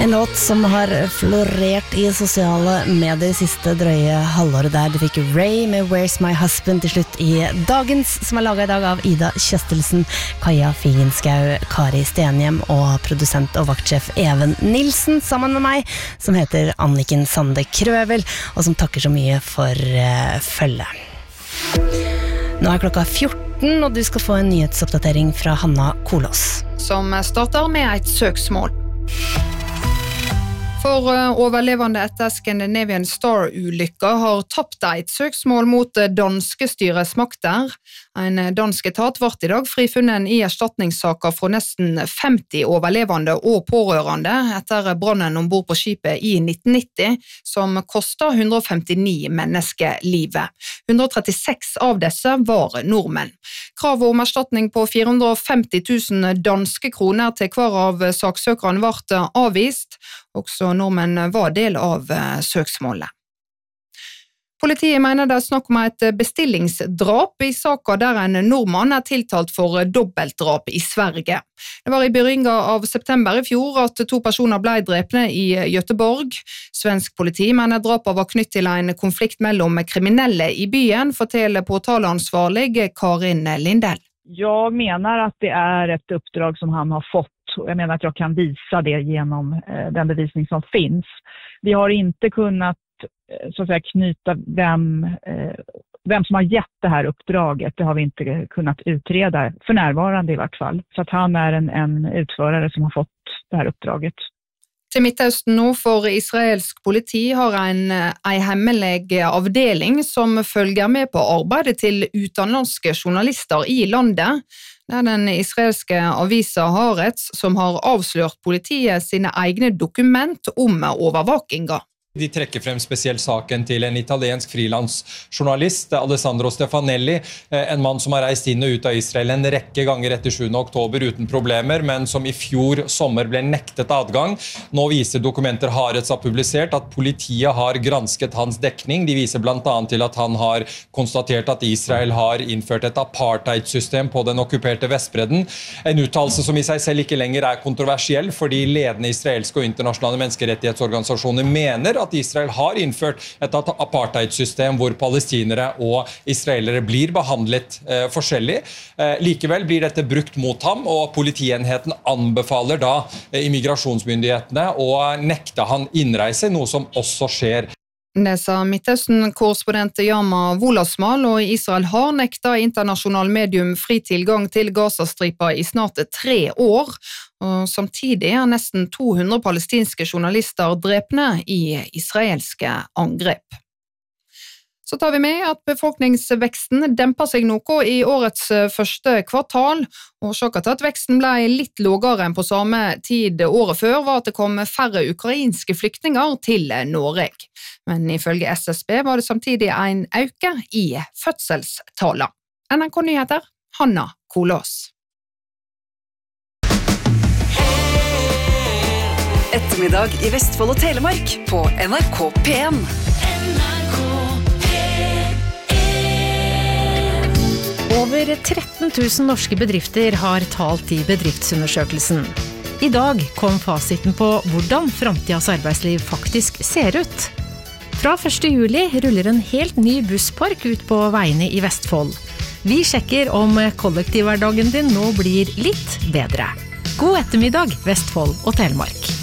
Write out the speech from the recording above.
En låt som har florert i sosiale medier siste drøye halvåret der. Du fikk Ray med Where's My Husband til slutt i Dagens, som er laget i dag av Ida Kjøstelsen, Kaja Figenskau, Kari Stenhjem og produsent og vaktsjef Even Nilsen, sammen med meg, som heter Anniken Sande Krøvel, og som takker så mye for følget. Nå er klokka 14, og du skal få en nyhetsoppdatering fra Hanna Kolås. Som starter med et søksmål. For overlevende etter Scandinavian Star-ulykka har tapt et søksmål mot danske styresmakter. En dansk etat ble i dag frifunnet i erstatningssaker fra nesten 50 overlevende og pårørende etter brannen ombord på skipet i 1990, som kostet 159 mennesker livet. 136 av disse var nordmenn. Kravet om erstatning på 450 000 danske kroner til hver av saksøkerne ble avvist. Også nordmenn var del av søksmålet. Politiet mener det er snakk om et bestillingsdrap i saken der en nordmann er tiltalt for dobbeltdrap i Sverige. Det var i begynnelsen av september i fjor at 2 personer ble drepne i Göteborg. Svensk politi mener drapet var knyttet til en konflikt mellom kriminelle i byen, forteller påtaleansvarlig Karin Lindell. Jag menar att det är ett uppdrag som han har fått. Jag menar att jag kan visa det genom den bevisning som finns. Vi har inte kunnat så att säga knyta vem som har gett det här uppdraget. Det har vi inte kunnat utreda för närvarande i vart fall. Så att han är en utförare som har fått det här uppdraget. Til Midtøsten nå for israelsk politi har en hemmelig avdeling som følger med på arbeidet til utenlandske journalister i landet. Det er den israelske avisa Haaretz som har avslørt politiet sine egne dokument om overvåkinga. De trekker frem spesielt saken til en italiensk frilansjournalist, Alessandro Stefanelli, en mann som har reist inn og ut av Israel en rekke ganger etter 7. oktober uten problemer, men som i fjor sommer ble nektet adgang. Nå viser dokumenter Haaretz har publisert at politiet har gransket hans dekning. De viser blant annet til at han har konstatert at Israel har innført et apartheid-system på den okkuperte Vestbredden. En uttalelse som i seg selv ikke lenger er kontroversiell, fordi ledende israelske og internasjonale menneskerettighetsorganisasjoner mener at Israel har innført et apartheid-system hvor palestinere og israelere blir behandlet forskjellig. Likevel blir dette brukt mot ham, og politienheten anbefaler da immigrasjonsmyndighetene å nekte han innreise, noe som også skjer. Det sa Midtøsten-korrespondent Yama Wolasmal, og Israel har nekta internasjonal medium fri tilgang til Gazastripa i snart 3 år, og samtidig er nesten 200 palestinske journalister drepne i israelske angrep. Så tar vi med at befolkningsveksten demper seg noe i årets første kvartal. Årsaken til at veksten ble litt lavere enn på samme tid året før var at det kom færre ukrainske flyktninger til Norge. Men ifølge SSB var det samtidig en øke i fødselstallene. NRK Nyheter, Hanna Kolås. Ettermiddag i Vestfold og Telemark på NRK P1. Over 13 000 norske bedrifter har talt i bedriftsundersøkelsen. I dag kom fasiten på hvordan fremtidens arbeidsliv faktisk ser ut. Fra 1. juli ruller en helt ny busspark ut på veiene i Vestfold. Vi sjekker om kollektivhverdagen din nå blir litt bedre. God ettermiddag, Vestfold og Telemark.